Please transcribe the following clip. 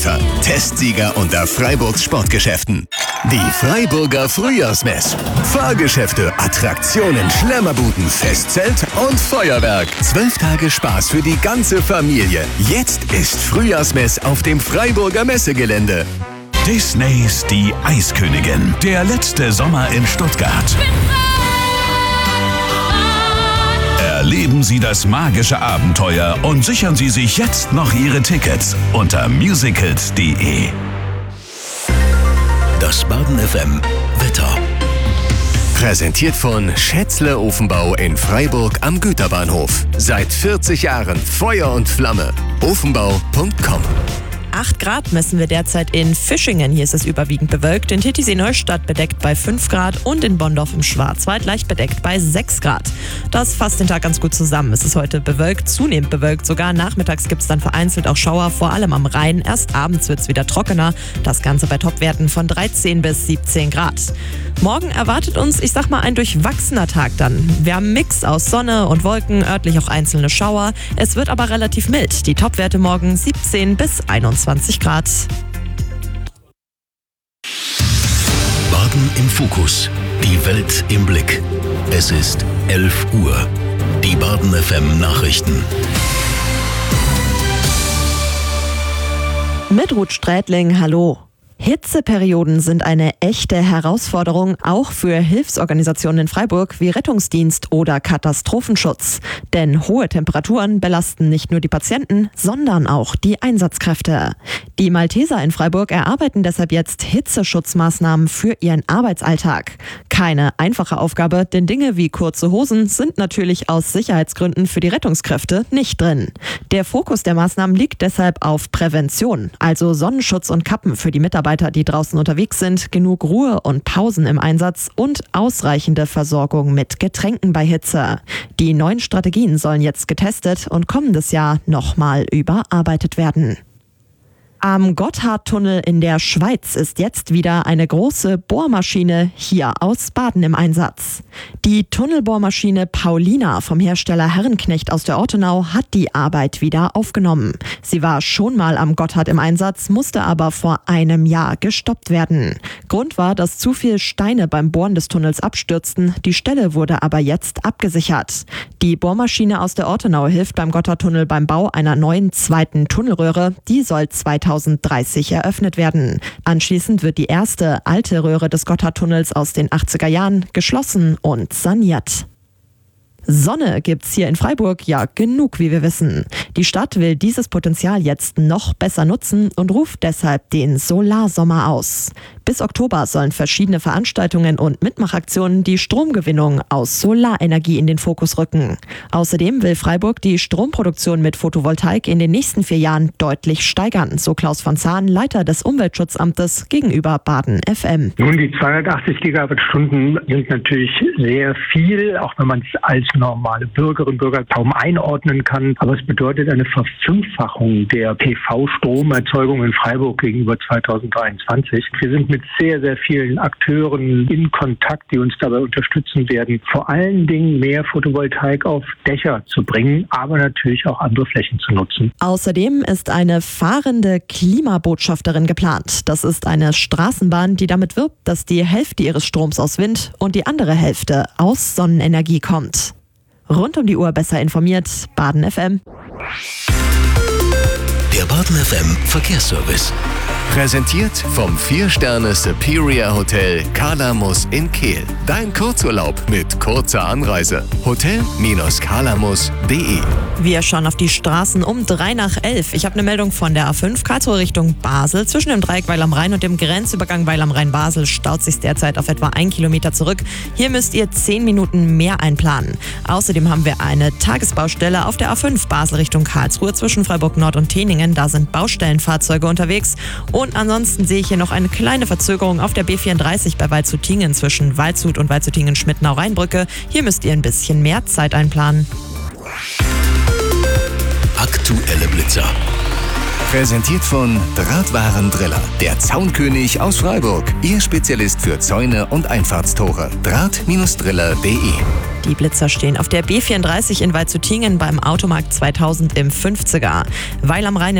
Testsieger unter Freiburgs Sportgeschäften. Die Freiburger Frühjahrsmess. Fahrgeschäfte, Attraktionen, Schlemmerbuden, Festzelt und Feuerwerk. 12 Tage Spaß für die ganze Familie. Jetzt ist Frühjahrsmess auf dem Freiburger Messegelände. Disneys Die Eiskönigin. Der letzte Sommer in Stuttgart. Erleben Sie das magische Abenteuer und sichern Sie sich jetzt noch Ihre Tickets unter musicals.de. Das Baden FM Wetter. Präsentiert von Schätzle Ofenbau in Freiburg am Güterbahnhof. Seit 40 Jahren Feuer und Flamme. Ofenbau.com. 8 Grad messen wir derzeit in Fischingen. Hier ist es überwiegend bewölkt. In Titisee-Neustadt bedeckt bei 5 Grad und in Bonndorf im Schwarzwald leicht bedeckt bei 6 Grad. Das fasst den Tag ganz gut zusammen. Es ist heute bewölkt, zunehmend bewölkt sogar. Nachmittags gibt es dann vereinzelt auch Schauer, vor allem am Rhein. Erst abends wird es wieder trockener. Das Ganze bei Topwerten von 13 bis 17 Grad. Morgen erwartet uns, ein durchwachsener Tag dann. Wir haben einen Mix aus Sonne und Wolken, örtlich auch einzelne Schauer. Es wird aber relativ mild. Die Topwerte morgen 17 bis 21 Grad. Baden im Fokus. Die Welt im Blick. Es ist 11 Uhr. Die Baden FM Nachrichten. Mit Ruth Strätling, hallo. Hitzeperioden sind eine echte Herausforderung, auch für Hilfsorganisationen in Freiburg wie Rettungsdienst oder Katastrophenschutz. Denn hohe Temperaturen belasten nicht nur die Patienten, sondern auch die Einsatzkräfte. Die Malteser in Freiburg erarbeiten deshalb jetzt Hitzeschutzmaßnahmen für ihren Arbeitsalltag. Keine einfache Aufgabe, denn Dinge wie kurze Hosen sind natürlich aus Sicherheitsgründen für die Rettungskräfte nicht drin. Der Fokus der Maßnahmen liegt deshalb auf Prävention, also Sonnenschutz und Kappen für die Mitarbeiter, die draußen unterwegs sind, genug Ruhe und Pausen im Einsatz und ausreichende Versorgung mit Getränken bei Hitze. Die neuen Strategien sollen jetzt getestet und kommendes Jahr nochmal überarbeitet werden. Am Gotthardtunnel in der Schweiz ist jetzt wieder eine große Bohrmaschine hier aus Baden im Einsatz. Die Tunnelbohrmaschine Paulina vom Hersteller Herrenknecht aus der Ortenau hat die Arbeit wieder aufgenommen. Sie war schon mal am Gotthard im Einsatz, musste aber vor einem Jahr gestoppt werden. Grund war, dass zu viel Steine beim Bohren des Tunnels abstürzten. Die Stelle wurde aber jetzt abgesichert. Die Bohrmaschine aus der Ortenau hilft beim Gotthardtunnel beim Bau einer neuen zweiten Tunnelröhre. Die soll 2030 eröffnet werden. Anschließend wird die erste alte Röhre des Gotthardtunnels aus den 80er Jahren geschlossen und saniert. Sonne gibt's hier in Freiburg ja genug, wie wir wissen. Die Stadt will dieses Potenzial jetzt noch besser nutzen und ruft deshalb den Solarsommer aus. Bis Oktober sollen verschiedene Veranstaltungen und Mitmachaktionen die Stromgewinnung aus Solarenergie in den Fokus rücken. Außerdem will Freiburg die Stromproduktion mit Photovoltaik in den nächsten 4 Jahren deutlich steigern, so Klaus von Zahn, Leiter des Umweltschutzamtes gegenüber Baden FM. Nun, die 280 Gigawattstunden sind natürlich sehr viel, auch wenn man es als normale Bürgerinnen und Bürger kaum einordnen kann. Aber es bedeutet eine Verfünffachung der PV-Stromerzeugung in Freiburg gegenüber 2023. Wir sind mit sehr, sehr vielen Akteuren in Kontakt, die uns dabei unterstützen werden, vor allen Dingen mehr Photovoltaik auf Dächer zu bringen, aber natürlich auch andere Flächen zu nutzen. Außerdem ist eine fahrende Klimabotschafterin geplant. Das ist eine Straßenbahn, die damit wirbt, dass die Hälfte ihres Stroms aus Wind und die andere Hälfte aus Sonnenenergie kommt. Rund um die Uhr besser informiert, Baden FM. Der Baden FM Verkehrsservice. Präsentiert vom 4-Sterne Superior Hotel Kalamus in Kehl. Dein Kurzurlaub mit kurzer Anreise. Hotel-kalamus.de. Wir schauen auf die Straßen um 11:03. Ich habe eine Meldung von der A5 Karlsruhe Richtung Basel. Zwischen dem Dreieck Weil am Rhein und dem Grenzübergang Weil am Rhein-Basel staut sich derzeit auf etwa 1 Kilometer zurück. Hier müsst ihr 10 Minuten mehr einplanen. Außerdem haben wir eine Tagesbaustelle auf der A5 Basel Richtung Karlsruhe zwischen Freiburg Nord und Teningen. Da sind Baustellenfahrzeuge unterwegs. Und ansonsten sehe ich hier noch eine kleine Verzögerung auf der B34 bei Waldshut-Tiengen zwischen Waldshut und Waldshut-Tiengen-Schmidtnau-Rheinbrücke. Hier müsst ihr ein bisschen mehr Zeit einplanen. Aktuelle Blitzer. Präsentiert von Drahtwarendriller, der Zaunkönig aus Freiburg. Ihr Spezialist für Zäune und Einfahrtstore. Draht-driller.de. Die Blitzer stehen auf der B34 in Waldshut-Tiengen beim Automarkt 2000 im 50er. Weil am Rhein